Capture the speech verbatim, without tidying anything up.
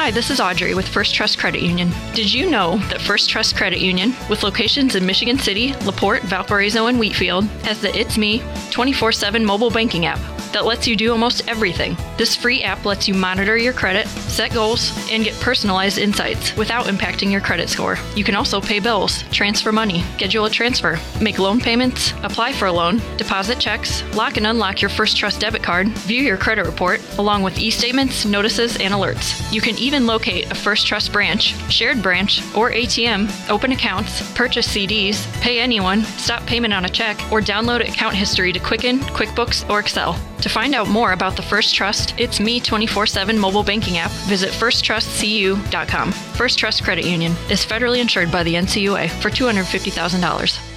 Hi, this is Audrey with First Trust Credit Union. Did you know that First Trust Credit Union, with locations in Michigan City, LaPorte, Valparaiso, and Wheatfield, has the It's Me twenty-four seven mobile banking app that lets you do almost everything. This free app lets you monitor your credit, set goals, and get personalized insights without impacting your credit score. You can also pay bills, transfer money, schedule a transfer, make loan payments, apply for a loan, deposit checks, lock and unlock your First Trust debit card, view your credit report, along with e-statements, notices, and alerts. You can even locate a First Trust branch, shared branch, or A T M, open accounts, purchase C Ds, pay anyone, stop payment on a check, or download account history to Quicken, QuickBooks, or Excel. To find out more about the First Trust It's Me twenty-four seven mobile banking app, visit first trust c u dot com. First Trust Credit Union is federally insured by the N C U A for two hundred fifty thousand dollars.